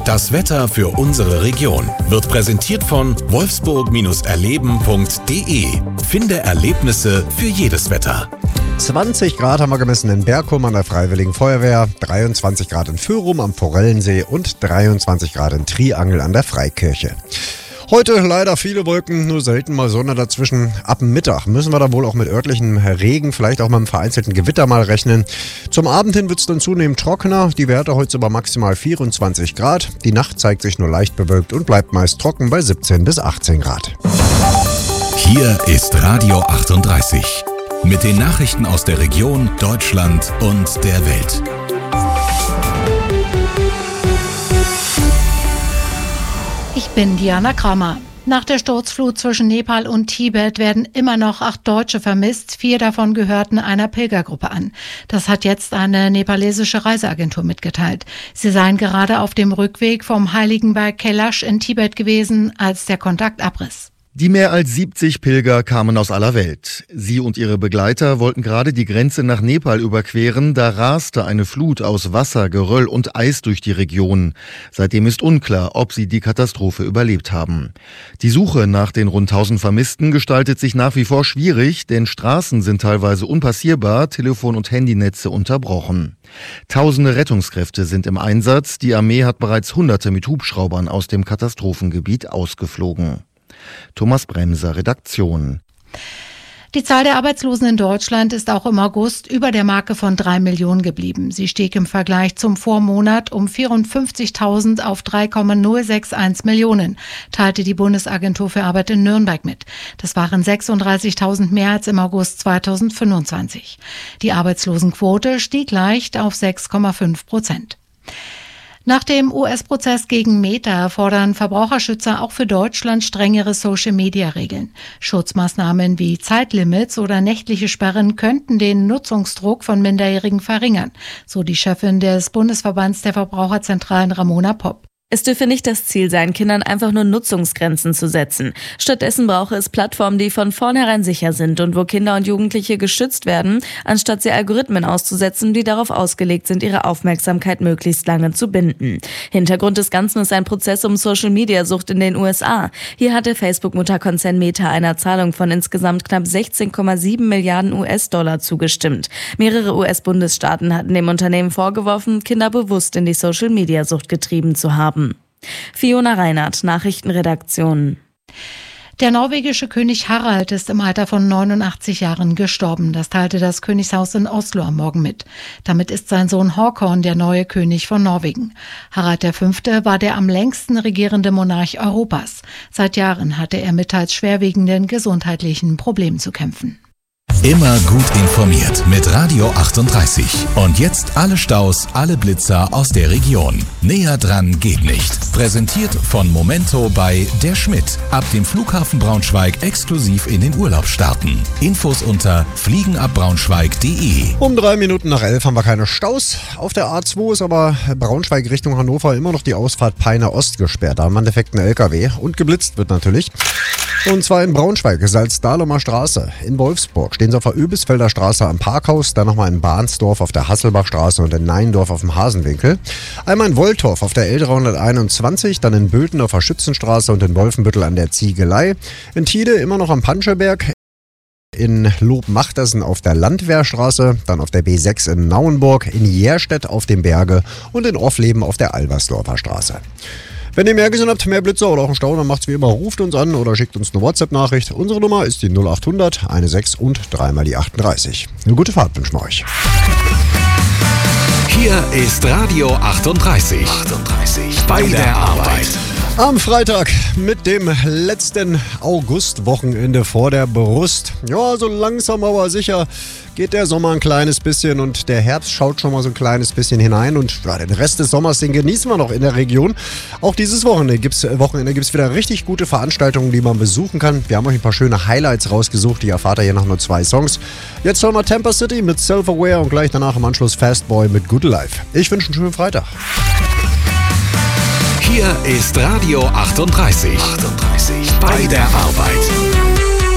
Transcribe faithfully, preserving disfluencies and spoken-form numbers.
Das Wetter für unsere Region wird präsentiert von wolfsburg erleben punkt de. Finde Erlebnisse für jedes Wetter. zwanzig Grad haben wir gemessen in Berkum an der Freiwilligen Feuerwehr, dreiundzwanzig Grad in Fürum am Forellensee und dreiundzwanzig Grad in Triangel an der Freikirche. Heute leider viele Wolken, nur selten mal Sonne dazwischen. Ab Mittag müssen wir da wohl auch mit örtlichem Regen, vielleicht auch mit einem vereinzelten Gewitter mal rechnen. Zum Abend hin wird es dann zunehmend trockener. Die Werte heute über maximal vierundzwanzig Grad. Die Nacht zeigt sich nur leicht bewölkt und bleibt meist trocken bei siebzehn bis achtzehn Grad. Hier ist Radio achtunddreißig. Mit den Nachrichten aus der Region, Deutschland und der Welt. Ich bin Diana Kramer. Nach der Sturzflut zwischen Nepal und Tibet werden immer noch acht Deutsche vermisst. Vier davon gehörten einer Pilgergruppe an. Das hat jetzt eine nepalesische Reiseagentur mitgeteilt. Sie seien gerade auf dem Rückweg vom Heiligen Berg Kailash in Tibet gewesen, als der Kontakt abriss. Die mehr als siebzig Pilger kamen aus aller Welt. Sie und ihre Begleiter wollten gerade die Grenze nach Nepal überqueren, da raste eine Flut aus Wasser, Geröll und Eis durch die Region. Seitdem ist unklar, ob sie die Katastrophe überlebt haben. Die Suche nach den rund tausend Vermissten gestaltet sich nach wie vor schwierig, denn Straßen sind teilweise unpassierbar, Telefon- und Handynetze unterbrochen. Tausende Rettungskräfte sind im Einsatz. Die Armee hat bereits Hunderte mit Hubschraubern aus dem Katastrophengebiet ausgeflogen. Thomas Bremser, Redaktion. Die Zahl der Arbeitslosen in Deutschland ist auch im August über der Marke von drei Millionen geblieben. Sie stieg im Vergleich zum Vormonat um vierundfünfzigtausend auf drei Komma null sechs eins Millionen, teilte die Bundesagentur für Arbeit in Nürnberg mit. Das waren sechsunddreißigtausend mehr als im August zweitausendfünfundzwanzig. Die Arbeitslosenquote stieg leicht auf sechs Komma fünf Prozent. Nach dem U S-Prozess gegen Meta fordern Verbraucherschützer auch für Deutschland strengere Social-Media-Regeln. Schutzmaßnahmen wie Zeitlimits oder nächtliche Sperren könnten den Nutzungsdruck von Minderjährigen verringern, so die Chefin des Bundesverbands der Verbraucherzentralen Ramona Popp. Es dürfe nicht das Ziel sein, Kindern einfach nur Nutzungsgrenzen zu setzen. Stattdessen brauche es Plattformen, die von vornherein sicher sind und wo Kinder und Jugendliche geschützt werden, anstatt sie Algorithmen auszusetzen, die darauf ausgelegt sind, ihre Aufmerksamkeit möglichst lange zu binden. Hintergrund des Ganzen ist ein Prozess um Social-Media-Sucht in den U S A. Hier hat der Facebook-Mutterkonzern Meta einer Zahlung von insgesamt knapp sechzehn Komma sieben Milliarden U S-Dollar zugestimmt. Mehrere U S-Bundesstaaten hatten dem Unternehmen vorgeworfen, Kinder bewusst in die Social-Media-Sucht getrieben zu haben. Fiona Reinhardt, Nachrichtenredaktion. Der norwegische König Harald ist im Alter von neunundachtzig Jahren gestorben. Das teilte das Königshaus in Oslo am Morgen mit. Damit ist sein Sohn Håkon der neue König von Norwegen. Harald der Fünfte war der am längsten regierende Monarch Europas. Seit Jahren hatte er mit teils schwerwiegenden gesundheitlichen Problemen zu kämpfen. Immer gut informiert mit Radio achtunddreißig. Und jetzt alle Staus, alle Blitzer aus der Region. Näher dran geht nicht. Präsentiert von Momento bei Der Schmidt. Ab dem Flughafen Braunschweig exklusiv in den Urlaub starten. Infos unter fliegenabbraunschweig punkt de. Um drei Minuten nach elf haben wir keine Staus. Auf der A zwei ist aber Braunschweig Richtung Hannover immer noch die Ausfahrt Peine Ost gesperrt. Da haben wir einen defekten L K W und geblitzt wird natürlich. Und zwar in Braunschweig, Salzdahlumer Straße. In Wolfsburg stehen sie auf der Öbisfelder Straße am Parkhaus, dann nochmal in Bahnsdorf auf der Hasselbachstraße und in Neindorf auf dem Hasenwinkel. Einmal in Woltorf auf der L dreihunderteinundzwanzig, dann in Bülten auf der Schützenstraße und in Wolfenbüttel an der Ziegelei. In Thiede immer noch am Panscheberg. In Lobmachtersen auf der Landwehrstraße, dann auf der B sechs in Nauenburg, in Järstedt auf dem Berge und in Offleben auf der Albersdorfer Straße. Wenn ihr mehr gesehen habt, mehr Blitzer oder auch einen Stau, dann macht's wie immer, ruft uns an oder schickt uns eine WhatsApp-Nachricht. Unsere Nummer ist die null achthundert sechzehn und dreimal die achtunddreißig. Eine gute Fahrt wünschen wir euch. Hier ist Radio achtunddreißig. achtunddreißig bei der Arbeit. Am Freitag mit dem letzten Augustwochenende vor der Brust. Ja, so langsam aber sicher geht der Sommer ein kleines bisschen und der Herbst schaut schon mal so ein kleines bisschen hinein. Und ja, den Rest des Sommers, den genießen wir noch in der Region. Auch dieses Wochenende gibt es Wochenende gibt's wieder richtig gute Veranstaltungen, die man besuchen kann. Wir haben euch ein paar schöne Highlights rausgesucht, die erfahrt ihr hier nach nur zwei Songs. Jetzt hören wir Tampa City mit Self-Aware und gleich danach im Anschluss Fastboy mit Good Life. Ich wünsche einen schönen Freitag. Hier ist Radio achtunddreißig. achtunddreißig bei der Arbeit.